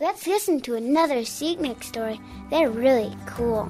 Let's listen to another Seeknik story. They're really cool.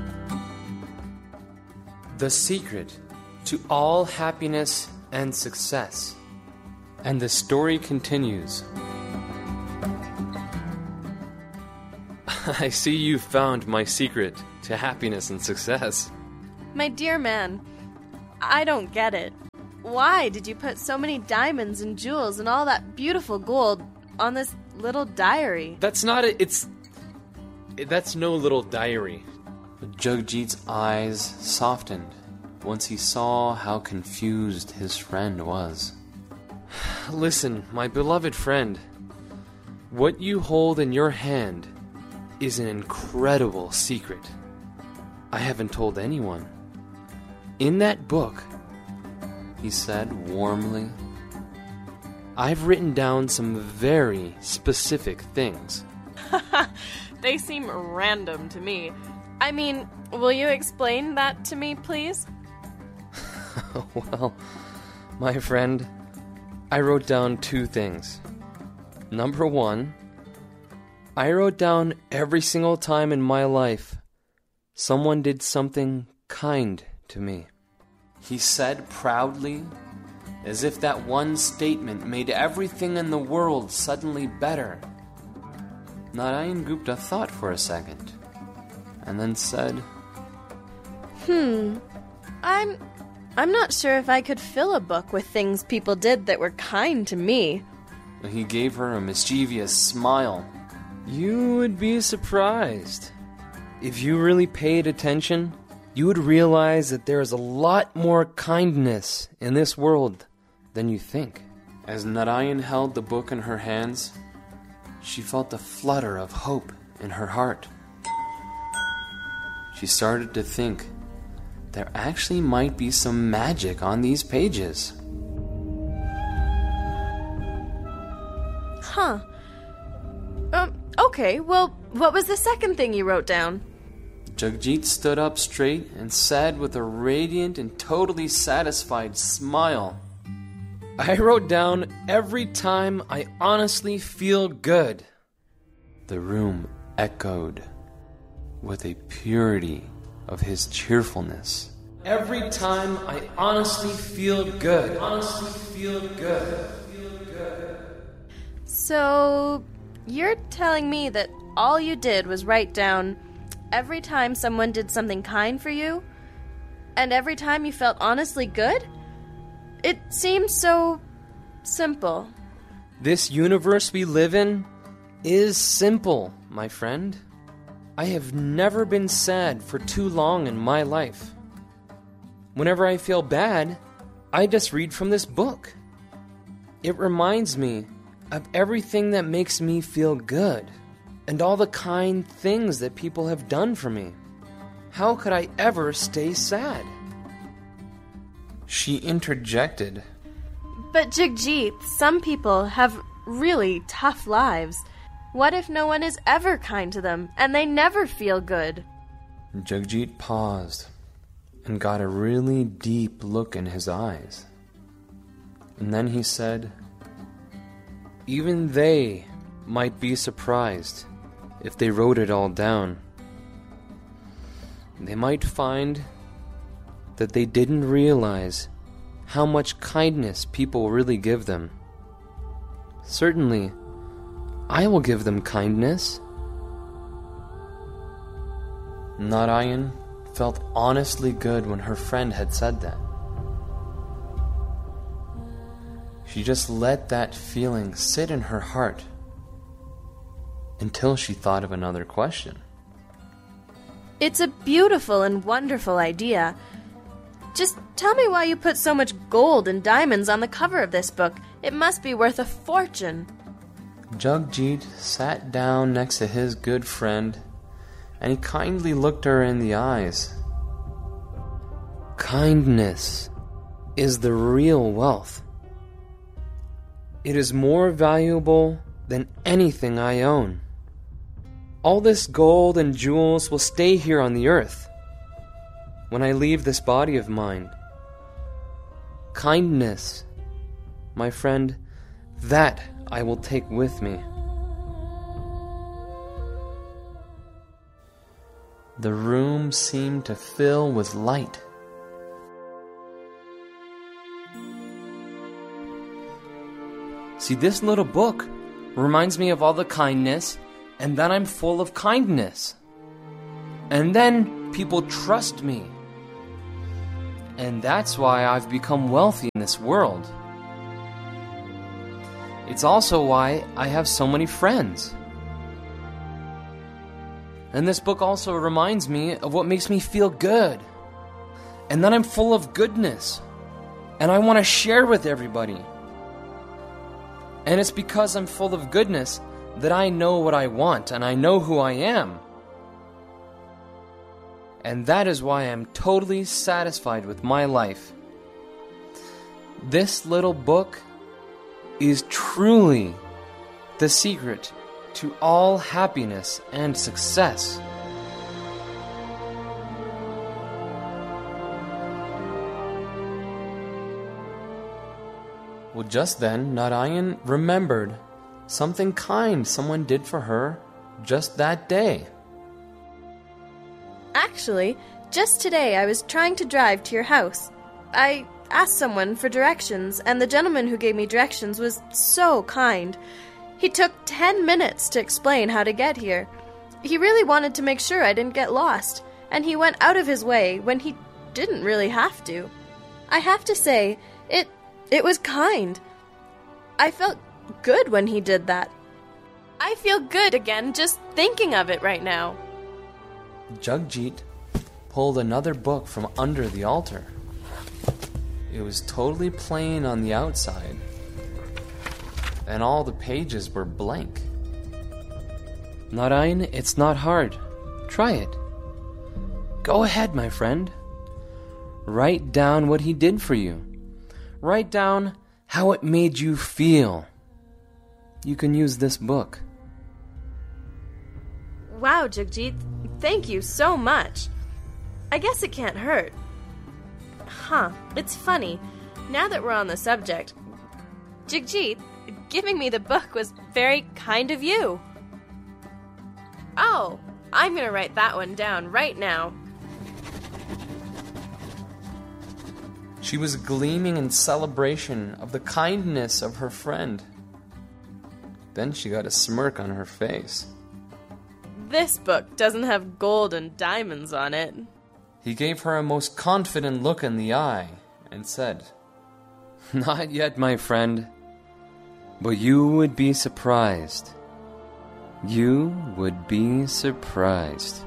The secret to all happiness and success. And the story continues. I see you found my secret to happiness and success. My dear man, I don't get it. Why did you put so many diamonds and jewels and all that beautiful gold on this little diary? That's not it. That's no little diary. Jagjit's eyes softened once he saw how confused his friend was. Listen, my beloved friend. What you hold in your hand is an incredible secret. I haven't told anyone. In that book, he said warmly, I've written down some very specific things. They seem random to me. I mean, will you explain that to me, please? Well, my friend, I wrote down 2 things. Number 1, I wrote down every single time in my life someone did something kind to me. He said proudly, as if that one statement made everything in the world suddenly better. Narayan Gupta thought for a second, and then said, I'm not sure if I could fill a book with things people did that were kind to me. He gave her a mischievous smile. You would be surprised. If you really paid attention, you would realize that there is a lot more kindness in this world than you think. As Narayan held the book in her hands, she felt a flutter of hope in her heart. She started to think there actually might be some magic on these pages. Huh. Okay, well, what was the second thing you wrote down? Jagjit stood up straight and said with a radiant and totally satisfied smile, I wrote down every time I honestly feel good. The room echoed with a purity of his cheerfulness. Every time I honestly feel good. Honestly feel good. So, you're telling me that all you did was write down every time someone did something kind for you? And every time you felt honestly good? It seems so simple. This universe we live in is simple, my friend. I have never been sad for too long in my life. Whenever I feel bad, I just read from this book. It reminds me of everything that makes me feel good and all the kind things that people have done for me. How could I ever stay sad? She interjected. But Jagjit, some people have really tough lives. What if no one is ever kind to them and they never feel good? Jagjit paused and got a really deep look in his eyes. And then he said, even they might be surprised if they wrote it all down. They might find that they didn't realize how much kindness people really give them. Certainly, I will give them kindness. Narayan felt honestly good when her friend had said that. She just let that feeling sit in her heart until she thought of another question. It's a beautiful and wonderful idea. Just tell me why you put so much gold and diamonds on the cover of this book. It must be worth a fortune. Jagjit sat down next to his good friend, and he kindly looked her in the eyes. Kindness is the real wealth. It is more valuable than anything I own. All this gold and jewels will stay here on the earth when I leave this body of mine. Kindness, my friend, that I will take with me. The room seemed to fill with light. See, this little book reminds me of all the kindness, and that I'm full of kindness. And then people trust me. And that's why I've become wealthy in this world. It's also why I have so many friends. And this book also reminds me of what makes me feel good. And that I'm full of goodness. And I want to share with everybody. And it's because I'm full of goodness that I know what I want and I know who I am. And that is why I'm totally satisfied with my life. This little book is truly the secret to all happiness and success. Well, just then, Narayan remembered something kind someone did for her just that day. Actually, just today I was trying to drive to your house. I asked someone for directions, and the gentleman who gave me directions was so kind. He took 10 minutes to explain how to get here. He really wanted to make sure I didn't get lost, and he went out of his way when he didn't really have to. I have to say, it was kind. I felt good when he did that. I feel good again just thinking of it right now. Jagjit pulled another book from under the altar. It was totally plain on the outside, and all the pages were blank. Narayan, it's not hard. Try it. Go ahead, my friend. Write down what he did for you. Write down how it made you feel. You can use this book. Wow, Jagjit, thank you so much. I guess it can't hurt. It's funny. Now that we're on the subject, Jagjit, giving me the book was very kind of you. Oh, I'm going to write that one down right now. She was gleaming in celebration of the kindness of her friend. Then she got a smirk on her face. This book doesn't have gold and diamonds on it. He gave her a most confident look in the eye and said, Not yet, my friend, but you would be surprised. You would be surprised.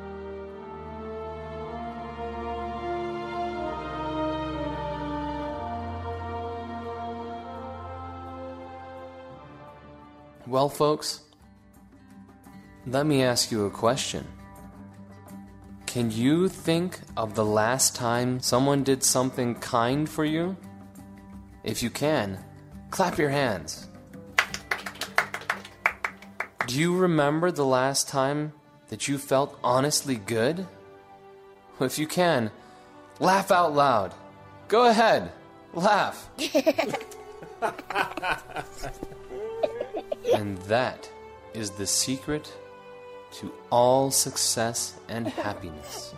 Well, folks, let me ask you a question. Can you think of the last time someone did something kind for you? If you can, clap your hands. Do you remember the last time that you felt honestly good? If you can, laugh out loud. Go ahead, laugh. And that is the secret to all success and happiness.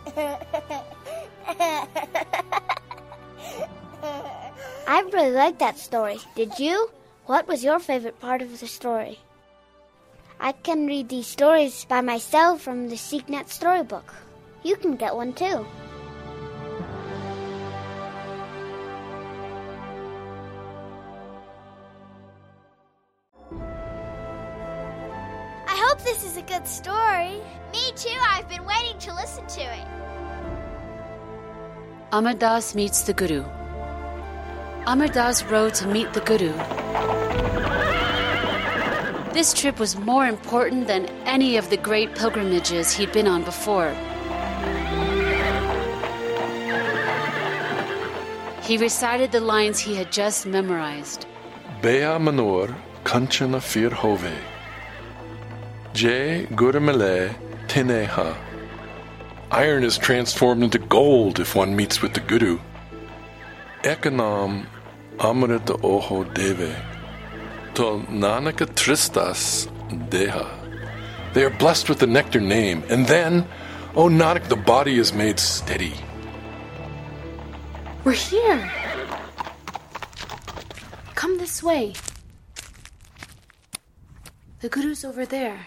I really liked that story. Did you? What was your favorite part of the story? I can read these stories by myself from the SeekNet storybook. You can get one too. I hope this is a good story. Me too. I've been waiting to listen to it. Amar Das meets the Guru. Amar Das rode to meet the Guru. This trip was more important than any of the great pilgrimages he'd been on before. He recited the lines he had just memorized. Bea Manor Kanchana Fir Hove. Je Guramale Teneha. Iron is transformed into gold if one meets with the Guru. Ekanam Amrita Oho Deve. To Nanaka Tristas Deha. They are blessed with the nectar name, and then Oh, Nanak, the body is made steady. We're here. Come this way. The Guru's over there.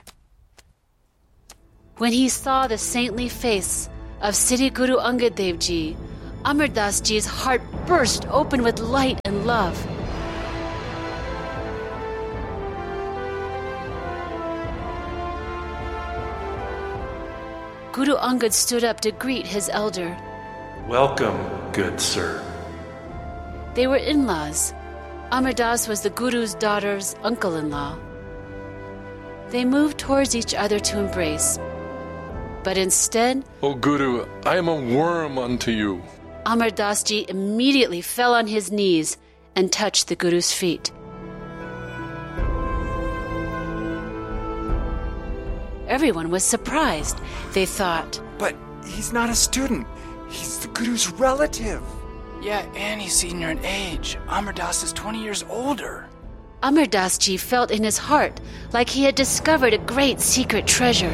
When he saw the saintly face of Sri Guru Angad Dev Ji, Amar Das Ji's heart burst open with light and love. Guru Angad stood up to greet his elder. Welcome, good sir. They were in-laws. Amar Das was the Guru's daughter's uncle-in-law. They moved towards each other to embrace. But instead, O Guru, I am a worm unto you. Amar Das Ji immediately fell on his knees and touched the Guru's feet. Everyone was surprised. They thought, But he's not a student. He's the Guru's relative. Yeah, and he's senior in age. Amar Das is 20 years older. Amar Das Ji felt in his heart like he had discovered a great secret treasure.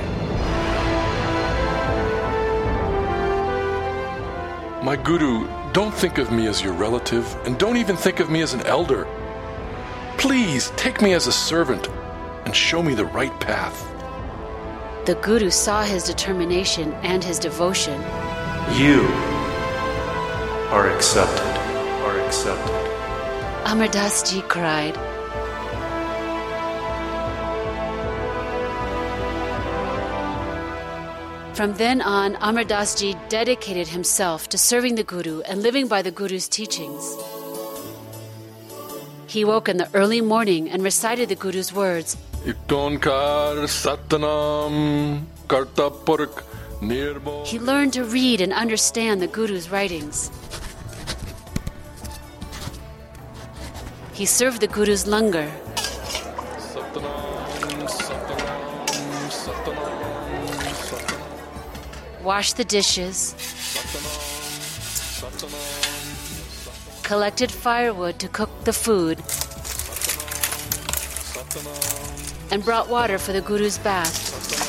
My Guru, don't think of me as your relative, and don't even think of me as an elder. Please take me as a servant and show me the right path. The Guru saw his determination and his devotion. You are accepted. Amar Das Ji cried. From then on, Amar Das Ji dedicated himself to serving the Guru and living by the Guru's teachings. He woke in the early morning and recited the Guru's words. Ikonkar Satnam Kartapurk Nirbo. He learned to read and understand the Guru's writings. He served the Guru's langar. Washed the dishes. Collected firewood to cook the food. And brought water for the Guru's bath.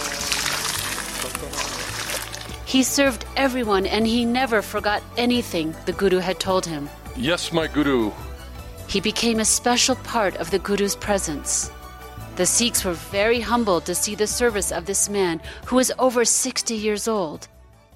He served everyone and he never forgot anything the Guru had told him. Yes, my Guru. He became a special part of the Guru's presence. The Sikhs were very humbled to see the service of this man who was over 60 years old.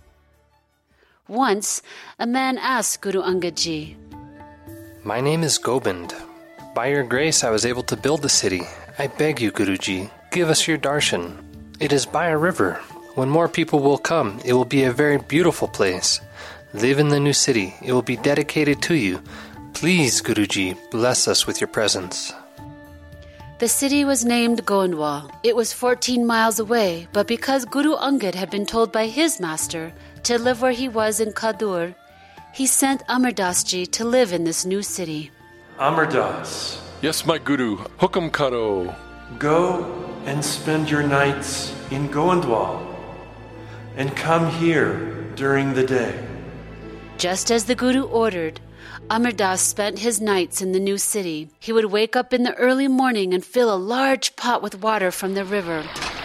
Once, a man asked Guru Angad Ji, My name is Gobind. By your grace, I was able to build the city. I beg you, Guruji, give us your darshan. It is by a river. When more people will come, it will be a very beautiful place. Live in the new city. It will be dedicated to you. Please, Guruji, bless us with your presence. The city was named Goindwal. It was 14 miles away, but because Guru Angad had been told by his master to live where he was in Khadur, he sent Amar Das Ji to live in this new city. Amar Das. Yes, my Guru. Hukam karo. Go and spend your nights in Goindwal and come here during the day. Just as the Guru ordered, Amar Das spent his nights in the new city. He would wake up in the early morning and fill a large pot with water from the river.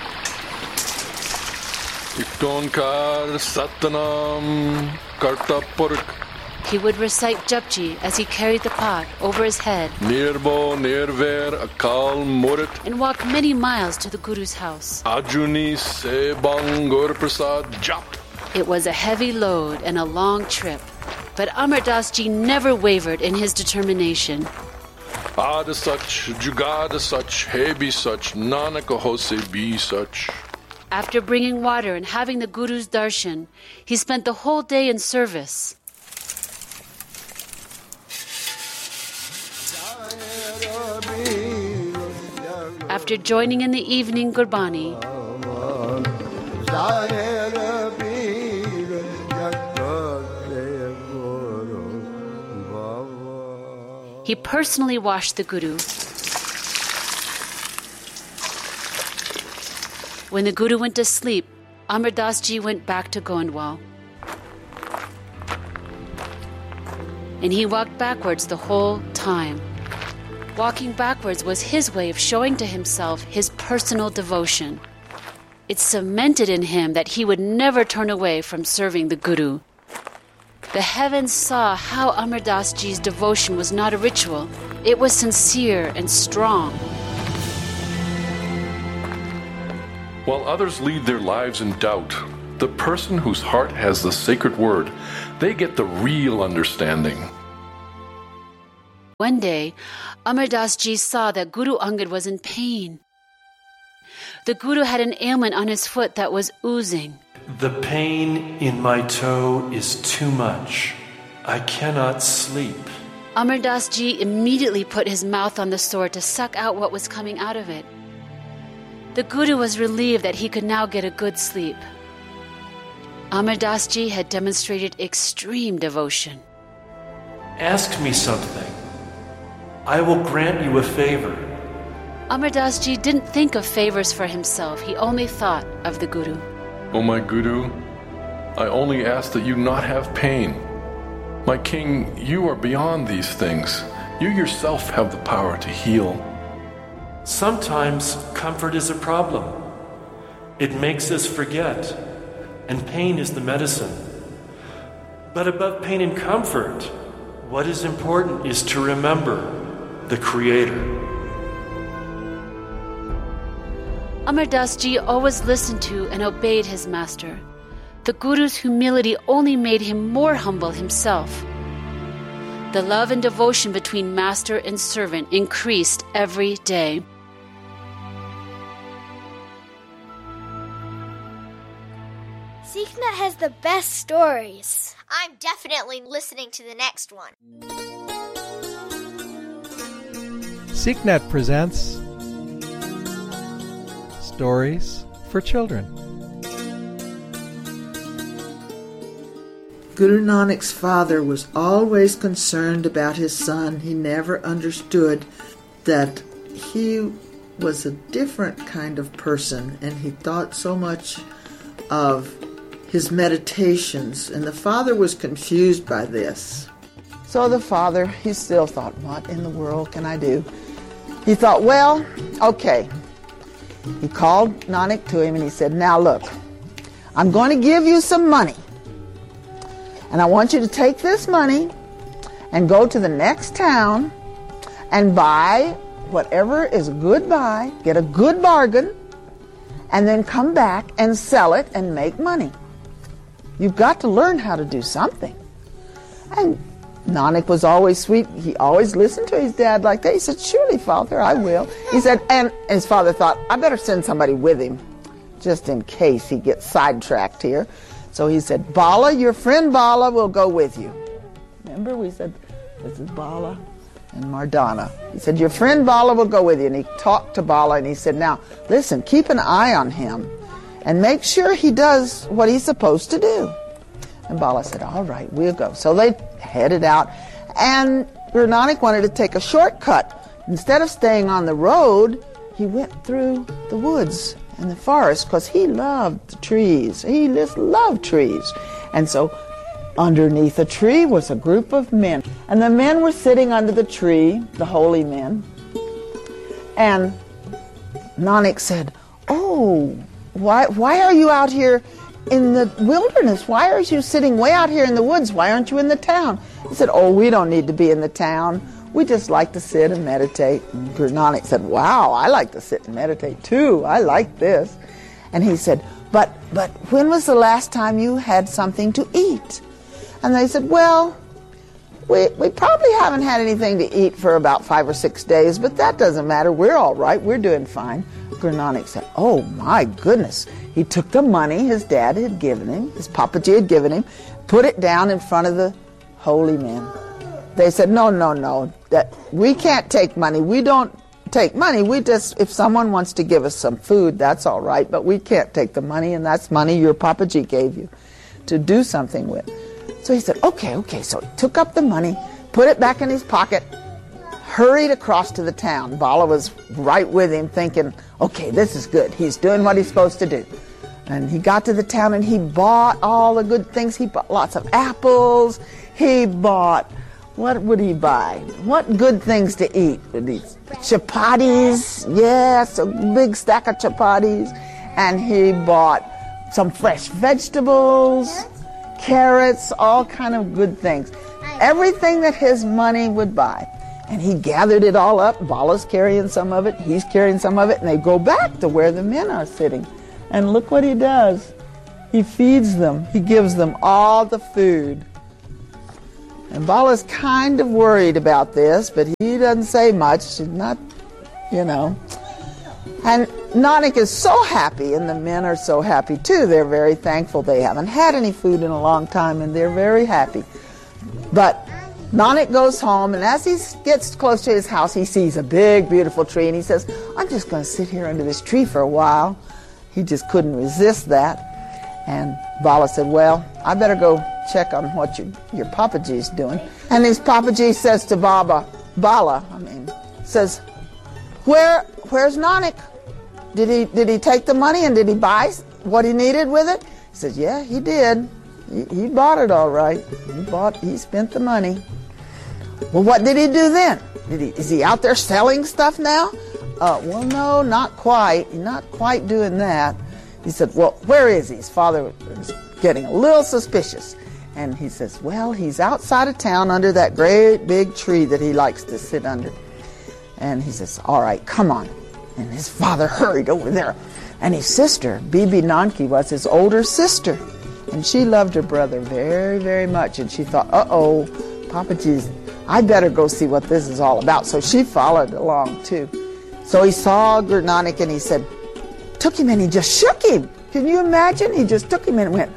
Ikonkar Satnam Kartapurk. He would recite Japji as he carried the pot over his head Nirbo Nirver Akal Murit. and walked many miles to the Guru's house. Ajuni Sebang Gur Prasad Jap. It was a heavy load and a long trip, but Amar Das Ji never wavered in his determination. Ad such, Jugad such, He be such, Nanak Hose be such. After bringing water and having the Guru's darshan, he spent the whole day in service. After joining in the evening Gurbani, he personally washed the Guru. When the Guru went to sleep, Amar Das Ji went back to Goindwal. And he walked backwards the whole time. Walking backwards was his way of showing to himself his personal devotion. It cemented in him that he would never turn away from serving the Guru. The heavens saw how Amar Das Ji's devotion was not a ritual. It was sincere and strong. While others lead their lives in doubt, the person whose heart has the sacred word, they get the real understanding. One day, Amar Das Ji saw that Guru Angad was in pain. The Guru had an ailment on his foot that was oozing. The pain in my toe is too much. I cannot sleep. Amar Das Ji immediately put his mouth on the sore to suck out what was coming out of it. The Guru was relieved that he could now get a good sleep. Amar Das Ji had demonstrated extreme devotion. Ask me something. I will grant you a favor. Amar Das Ji didn't think of favors for himself. He only thought of the Guru. O my Guru, I only ask that you not have pain. My king, you are beyond these things. You yourself have the power to heal. Sometimes comfort is a problem. It makes us forget, and pain is the medicine. But above pain and comfort, what is important is to remember the Creator. Amar Das Ji always listened to and obeyed his master. The Guru's humility only made him more humble himself. The love and devotion between master and servant increased every day. SeekNet has the best stories. I'm definitely listening to the next one. SeekNet presents Stories for Children. Guru Nanak's father was always concerned about his son. He never understood that he was a different kind of person, and he thought so much of his meditations, and the father was confused by this. So the father, he still thought, what in the world can I do? He thought, well, okay. He called Nanak to him and he said, now look, I'm going to give you some money. And I want you to take this money and go to the next town and buy whatever is a good buy, get a good bargain, and then come back and sell it and make money. You've got to learn how to do something. And Nanak was always sweet. He always listened to his dad like that. He said, surely, Father, I will. He said, and his father thought, I better send somebody with him, just in case he gets sidetracked here. So he said, Bala, your friend Bala will go with you. Remember we said, this is Bala and Mardana. He said, your friend Bala will go with you. And he talked to Bala and he said, now, listen, keep an eye on him and make sure he does what he's supposed to do. And Bala said, all right, we'll go. So they headed out, and Guru Nanak wanted to take a shortcut. Instead of staying on the road, he went through the woods and the forest because he loved the trees. He just loved trees. And so underneath a tree was a group of men. And the men were sitting under the tree, the holy men. And Nanak said, oh, why are you out here in the wilderness? Why are you sitting way out here in the woods? Why aren't you in the town? He said, oh, we don't need to be in the town. We just like to sit and meditate. And Guru Nanak said, wow, I like to sit and meditate too. I like this. And he said, but when was the last time you had something to eat? And they said, well, we probably haven't had anything to eat for about 5 or 6 days, but that doesn't matter. We're all right. We're doing fine. Guru Nanak said, oh my goodness. He took the money his dad had given him, his Papaji had given him, put it down in front of the holy men. They said, no, that we can't take money. We don't take money. We just, if someone wants to give us some food, that's all right, but we can't take the money, and that's money your Papaji gave you to do something with. So he said, okay. So he took up the money, put it back in his pocket, hurried across to the town. Bala was right with him thinking, okay, this is good. He's doing what he's supposed to do. And he got to the town and he bought all the good things. He bought lots of apples. He bought, what would he buy? What good things to eat? Chapatis, yes, a big stack of chapatis. and he bought some fresh vegetables, carrots, all kind of good things. Everything that his money would buy. And he gathered it all up. Bala's carrying some of it, he's carrying some of it, and they go back to where the men are sitting. And look what he does. He feeds them. He gives them all the food. And Bala's kind of worried about this, but he doesn't say much. He's not, And Nanak is so happy, and the men are so happy too. They're very thankful. They haven't had any food in a long time, and they're very happy. But Nanak goes home, and as he gets close to his house, he sees a big, beautiful tree, and he says, I'm just going to sit here under this tree for a while. He just couldn't resist that. And Bala said, well, I better go check on what your Papaji's doing. And his Papaji says to Bala, says, where's Nanak? Did he take the money and did he buy what he needed with it? He says, yeah, he did. He bought it all right. He spent the money. Well, what did he do then? Is he out there selling stuff now? Well, no, not quite. He's not quite doing that. He said, well, where is he? His father was getting a little suspicious. And he says, well, he's outside of town under that great big tree that he likes to sit under. And he says, all right, come on. And his father hurried over there. And his sister, Bibi Nanki, was his older sister. And she loved her brother very, very much. And she thought, uh-oh, Papaji's, I better go see what this is all about. So she followed along too. So he saw Guru Nanak and he took him and he just shook him. Can you imagine? He just took him and went,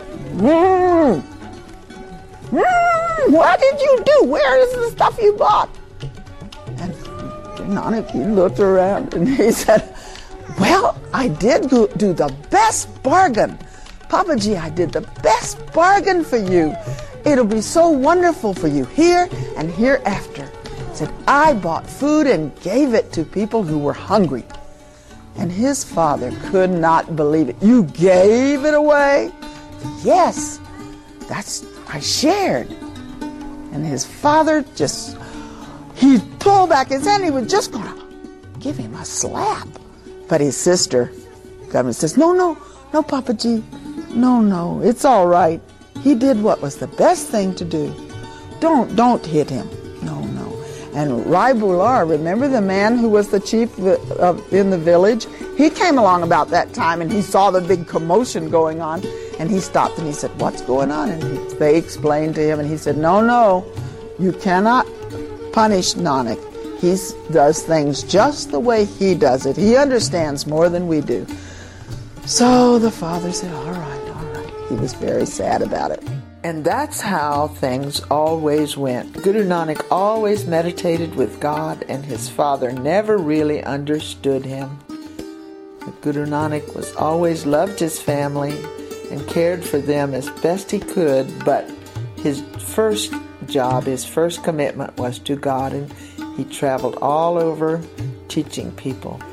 what did you do? Where is the stuff you bought? And Nanak, he looked around and he said, well, I did do the best bargain. Papaji, I did the best bargain for you. It'll be so wonderful for you here and hereafter. He said, I bought food and gave it to people who were hungry. And his father could not believe it. You gave it away? Yes, I shared. And his father he pulled back his hand. He was just going to give him a slap. But his sister got him and says, no, Papaji. No, it's all right. He did what was the best thing to do. Don't hit him. No. And Rai Bular, remember the man who was the chief in the village? He came along about that time and he saw the big commotion going on. And he stopped and he said, what's going on? And they explained to him and he said, no, you cannot punish Nanak. He does things just the way he does it. He understands more than we do. So the father said, all right. He was very sad about it. And that's how things always went. Guru Nanak always meditated with God, and his father never really understood him. But Guru Nanak was always loved his family and cared for them as best he could, but his first job, his first commitment was to God, and he traveled all over teaching people.